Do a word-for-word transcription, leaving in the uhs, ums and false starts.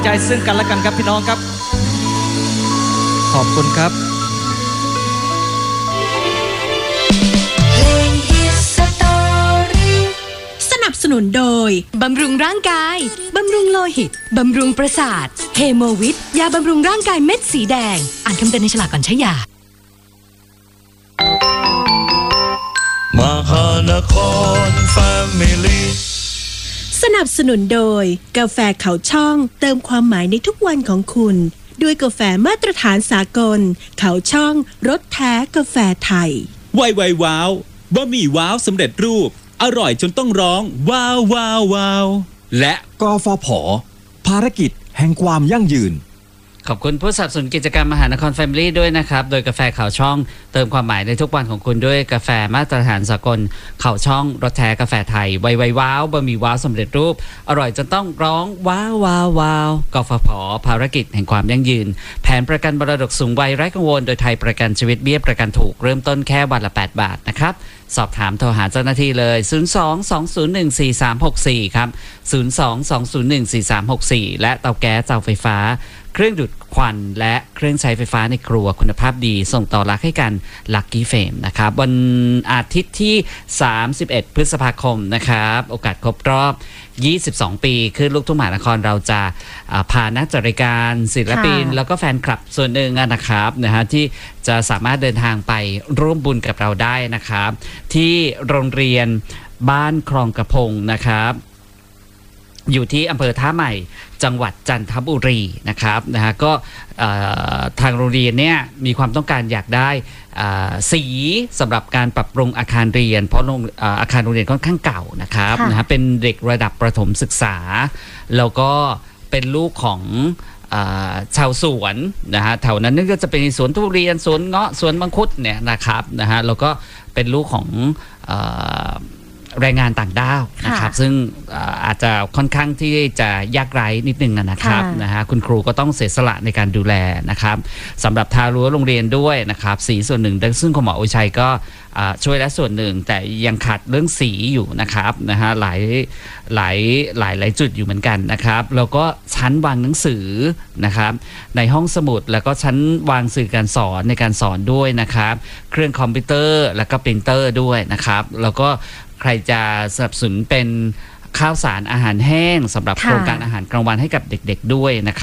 ใจซึ่งกันและกันครับพี่น้องครับขอบคุณครับสนับสนุนโดยบำรุงร่างกายบำรุงโลหิตบำรุงประสาทเฮโมวิทยาบำรุงร่างกายเม็ดสีแดงอ่านคำเตือนในฉลากก่อนใช้ยามหานครแฟมิลี่สนับสนุนโดยกาแฟเขาช่องเติมความหมายในทุกวันของคุณด้วยกาแฟมาตรฐานสากลเขาช่องรสแท้กาแฟไทยไวไวว้าวบะหมี่ว้าวสำเร็จรูปอร่อยจนต้องร้องว้าวว้าวว้าวและกฟผ.ภารกิจแห่งความยั่งยืนขอบคุณผู้สนับสนุนกิจกรรมมหานครแฟมิลี่ด้วยนะครับโดยกาแฟข่าวช่องเติมความหมายในทุกวันของคุณด้วยกาแฟมาตรฐานสากลข่าวช่องรสแท้กาแฟไทยไวไวว้าวบะหมี่ว้าวสำเร็จรูปอร่อยจนต้องร้องว้าวว้าวว้าวกฟผ.ภารกิจแห่งความยั่งยืนแผนประกันมรดกสูงวัยไร้กังวลโดยไทยประกันชีวิตเบี้ยประกันถูกเริ่มต้นแค่วันละแปดบาทนะครับสอบถามโทรหาเจ้าหน้าที่เลยศูนย์ สอง สอง ศูนย์ หนึ่ง สี่ สาม หก สี่ครับศูนย์ สอง สอง ศูนย์ หนึ่ง สี่ สาม หก สี่และเตาแก๊สเตาไฟฟ้าเครื่องดูดควันและเครื่องใช้ไฟฟ้าในครัวคุณภาพดีส่งต่อรักให้กันลัคกี้เฟมนะครับวันอาทิตย์ที่สามสิบเอ็ดพฤษภาคมนะครับโอกาสครบรอบยี่สิบสองปีคือลูกทุ่งมหานครเราจะพานักจัดรายการศิลปินแล้วก็แฟนคลับส่วนหนึ่งนะครับนะฮะที่จะสามารถเดินทางไปร่วมบุญกับเราได้นะครับที่โรงเรียนบ้านคลองกระพงนะครับอยู่ที่อำเภอท่าใหม่จังหวัดจันทบุรีนะครับนะฮะก็ทางโรงเรียนเนี่ยมีความต้องการอยากได้สีสำหรับการปรับปรุงอาคารเรียนเพราะอาคารโรงเรียนค่อนข้างเก่านะครับนะฮะเป็นเด็กระดับประถมศึกษาแล้วก็เป็นลูกของชาวสวนนะฮะแถวนั้นนึกก็จะเป็นสวนทุเรียนสวนเงาะสวนมังคุดเนี่ยนะครับนะฮะแล้วก็เป็นลูกของแรงงานต่างด้าวนะครับซึ่งอาจจะค่อนข้างที่จะยากไร้นิดนึงนะครับนะฮะคุณครูก็ต้องเสียสละในการดูแลนะครับสำหรับทารั้วโรงเรียนด้วยนะครับสีส่วนหนึ่งซึ่งคุณหมอโอชัยก็ช่วยและส่วนหนึ่งแต่ยังขาดเรื่องสีอยู่นะครับนะฮะหลายหลายหลายหลายจุดอยู่เหมือนกันนะครับแล้วก็ชั้นวางหนังสือนะครับในห้องสมุดแล้วก็ชั้นวางสื่อการสอนในการสอนด้วยนะครับเครื่องคอมพิวเตอร์แล้วก็ปรินเตอร์ด้วยนะครับแล้วก็ใครจะสนับสนุนเป็นข้าวสารอาหารแห้งสำหรับโครงการอาหารกลางวันให้กับเด็กๆด้วยนะครับ